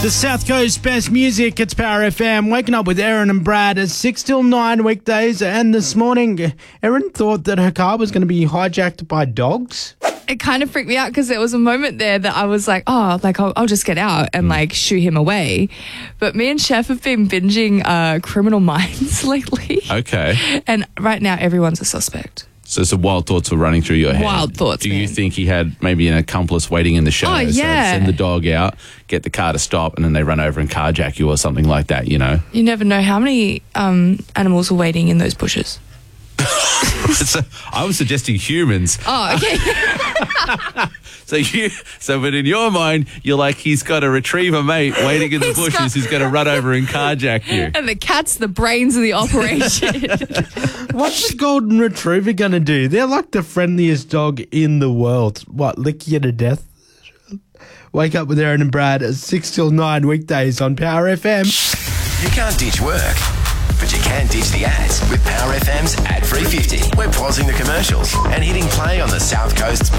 The South Coast best music, it's Power FM. Waking up with Erin and Brad at 6 till 9 weekdays. And this morning, Erin thought that her car was going to be hijacked by dogs. It kind of freaked me out because there was a moment there that I was like, I'll just get out and shoo him away. But me and Chef have been binging Criminal Minds lately. Okay. And right now, everyone's a suspect. So some wild thoughts were running through your head. Wild thoughts, Do you man. think he had maybe an accomplice waiting in the shadows? Oh, yeah. So send the dog out, get the car to stop, and then they run over and carjack you or something like that, you know? You never know how many animals are waiting in those bushes. So I was suggesting humans. Oh, okay. But in your mind, you're like, he's got a retriever mate waiting in the bushes who's going to run over and carjack you. And the cat's the brains of the operation. What's the golden retriever going to do? They're like the friendliest dog in the world. What, lick you to death? Wake up with Erin and Brad at 6 till 9 weekdays on Power FM. You can't ditch work, but you can ditch the ads with Power FM's Ad Free 50. We're pausing the commercials and hitting play on the South Coast's